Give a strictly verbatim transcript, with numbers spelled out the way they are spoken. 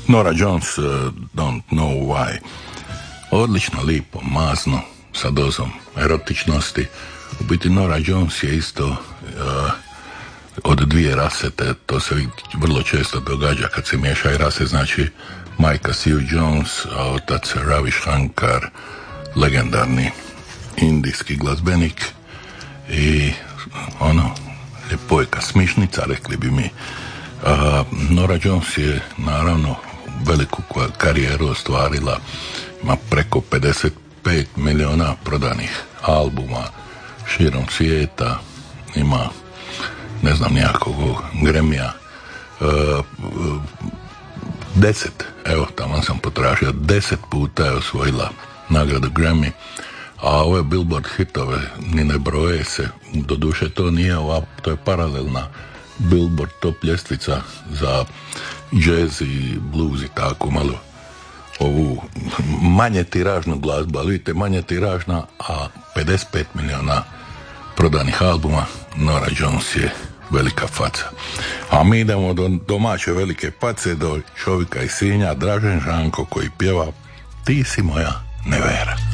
Nora Jones, uh, Don't Know Why. Odlično, lipo, mazno, sa dozom erotičnosti. U biti Nora Jones je isto uh, od dvije rase, te to se vrlo često događa kad se miješaju rase, znači majka Sue Jones, a otac Ravi Shankar, legendarni indijski glazbenik i ono, ljepojka, smišnica, rekli bi mi. A, Nora Jones je naravno veliku karijeru ostvarila, ima preko pedeset pet milijuna prodanih albuma širom svijeta, ima ne znam nijakog Grammy-a, e, deset, evo tamo sam potražio, deset puta je osvojila nagradu Grammy, a ove Billboard hitove ni ne broje se, doduše to nije ova, to je paralelna Billboard top ljestvica za jazz i blues i tako malo ovu manje tiražnu glazbu, ali vidite manje tiražna, a pedeset pet milijuna prodanih albuma. Nora Jones je velika faca. A mi idemo do domaće velike face, do čovjeka iz Sinja, Dražen Žanko, koji pjeva Ti si moja nevera.